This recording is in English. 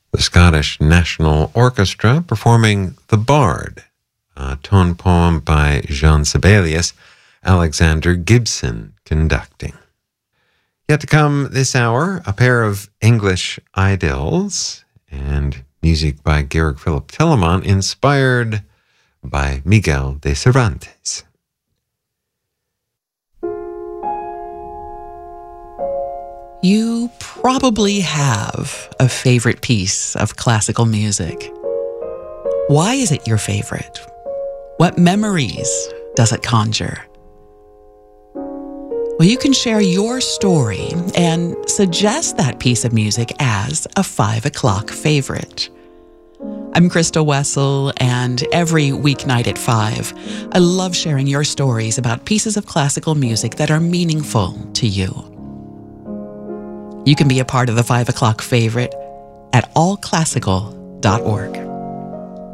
The Scottish National Orchestra performing The Bard, a tone poem by Jean Sibelius, Alexander Gibson conducting. Yet to come this hour, a pair of English idylls and music by Georg Philipp Telemann, inspired by Miguel de Cervantes. You probably have a favorite piece of classical music. Why is it your favorite? What memories does it conjure? Well, you can share your story and suggest that piece of music as a 5 o'clock favorite. I'm Krista Wessel, and every weeknight at 5, I love sharing your stories about pieces of classical music that are meaningful to you. You can be a part of the 5 o'clock favorite at allclassical.org.